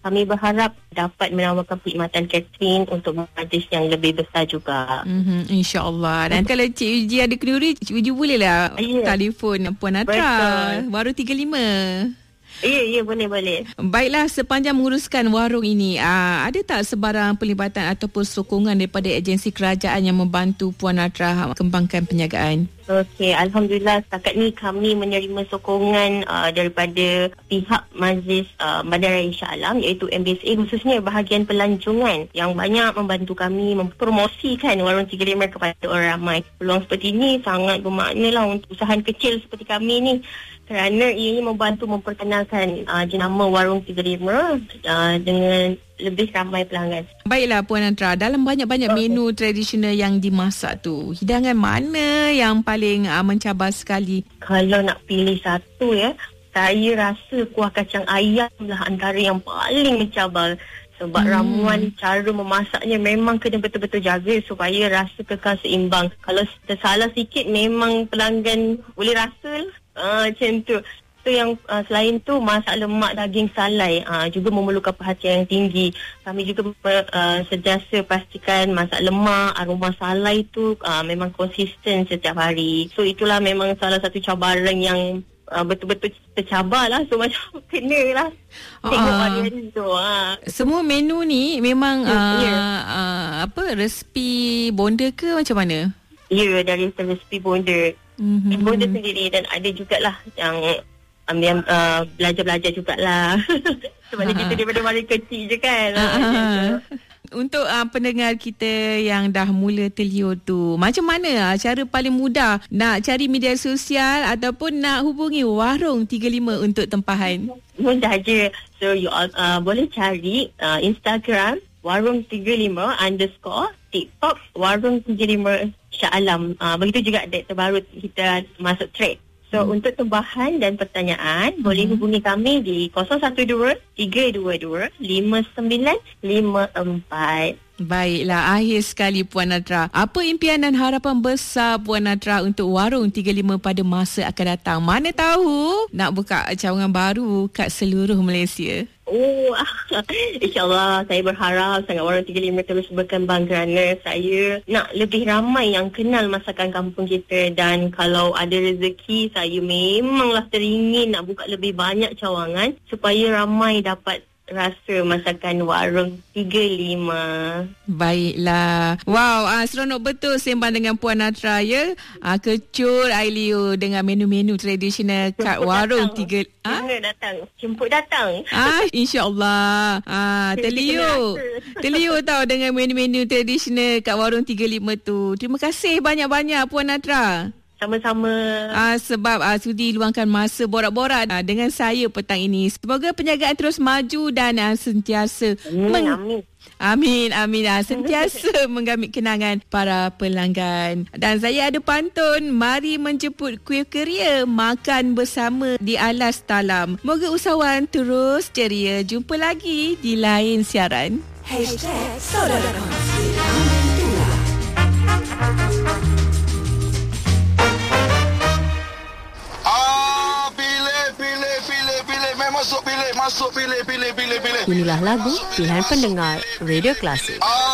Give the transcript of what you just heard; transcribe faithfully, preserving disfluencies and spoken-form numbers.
kami berharap dapat menawarkan perkhidmatan catering untuk majlis yang lebih besar juga. Mm-hmm, InsyaAllah. Dan kalau Cik Uji ada kenduri, Cik Uji bolehlah yeah. telefon Puan Natra, Warung tiga puluh lima. Ya, ya, boleh-boleh. Baiklah, sepanjang menguruskan warung ini, aa, ada tak sebarang pelibatan ataupun sokongan daripada agensi kerajaan yang membantu Puan Natra kembangkan perniagaan? Okey, Alhamdulillah setakat ni kami menerima sokongan uh, daripada pihak Majlis uh, Bandaraya Shah Alam iaitu M B S A, khususnya bahagian pelancongan yang banyak membantu kami mempromosikan Warung tiga puluh lima kepada orang ramai. Peluang seperti ini sangat bermakna lah untuk usaha kecil seperti kami ni, kerana ianya membantu memperkenalkan uh, jenama Warung tiga puluh lima uh, dengan lebih ramai pelanggan. Baiklah Puan Natra, dalam banyak-banyak okay. menu tradisional yang dimasak tu, hidangan mana yang paling uh, mencabar sekali? Kalau nak pilih satu ya, saya rasa kuah kacang ayam lah antara yang paling mencabar. Sebab hmm. ramuan cara memasaknya memang kena betul-betul jaga supaya rasa kekal seimbang. Kalau tersalah sikit memang pelanggan boleh rasa lah. Uh, macam tu. So yang uh, selain tu masak lemak daging salai uh, juga memerlukan perhatian yang tinggi. Kami juga uh, sentiasa pastikan masak lemak, aroma salai tu uh, memang konsisten setiap hari. So itulah memang salah satu cabaran yang uh, betul-betul tercabar lah. So macam kena lah tengok uh, varian tu. Uh. Semua menu ni memang uh, uh, yeah. uh, apa resipi bonda ke macam mana? Ya, yeah, dari resipi bonda. Mm-hmm. Bonda sendiri, dan ada jugalah yang Ambil uh, belajar-belajar jugalah. Sebab ha. kita daripada masa kecil je kan. Ha. Untuk uh, pendengar kita yang dah mula terliur tu, macam mana uh, cara paling mudah nak cari media sosial ataupun nak hubungi Warung tiga puluh lima untuk tempahan? Mudah je. So you all, uh, boleh cari uh, Instagram Warung tiga puluh lima underscore, TikTok Warung tiga puluh lima Shah Alam. Uh, begitu juga date terbaru kita masuk thread. So, hmm. untuk tambahan dan pertanyaan, hmm. boleh hubungi kami di kosong satu dua, tiga dua dua, lima sembilan lima empat. Baiklah, akhir sekali Puan Natra. Apa impian dan harapan besar Puan Natra untuk Warung tiga puluh lima pada masa akan datang? Mana tahu nak buka cawangan baru kat seluruh Malaysia. Oh, insyaAllah saya berharap sangat Warung tiga puluh lima terus berkembang, kerana saya nak lebih ramai yang kenal masakan kampung kita. Dan kalau ada rezeki, saya memanglah teringin nak buka lebih banyak cawangan supaya ramai dapat rasa masakan Warung tiga puluh lima. Baiklah. Wow, uh, seronok betul sembang dengan Puan Natra ya. Uh, kecut air liur dengan menu-menu tradisional kat Jemput Warung tiga. Ha? datang. Jemput datang. Ah, insya-Allah. Ah, terliur. Terliur tau dengan menu-menu tradisional kat Warung tiga puluh lima tu. Terima kasih banyak-banyak Puan Natra. Sama-sama. Ah, sebab ah, sudi luangkan masa borak-borak ah, dengan saya petang ini. Semoga perniagaan terus maju dan ah, sentiasa amin, meng- amin. Amin, amin. Ah, sentiasa menggamit kenangan para pelanggan. Dan saya ada pantun, mari menjemput kuih keria, makan bersama di alas talam. Moga usahawan terus ceria. Jumpa lagi di lain siaran. Hashtag Saudara Kongsi. Masuk pilih, masuk pilih, pilih, pilih, pilih. Inilah lagu pilihan pendengar Radio Klasik.